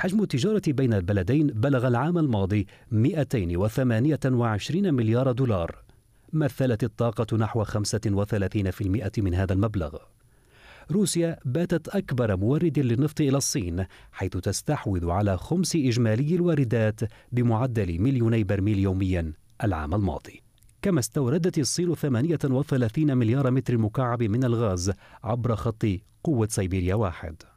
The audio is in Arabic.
حجم التجارة بين البلدين بلغ العام الماضي 228 مليار دولار. مثلت الطاقة نحو 35% من هذا المبلغ. روسيا باتت أكبر مورد للنفط إلى الصين، حيث تستحوذ على خمس إجمالي الواردات بمعدل 2,000,000 برميل يوميا العام الماضي. كما استوردت الصين 38 مليار متر مكعب من الغاز عبر خط قوة سيبيريا 1.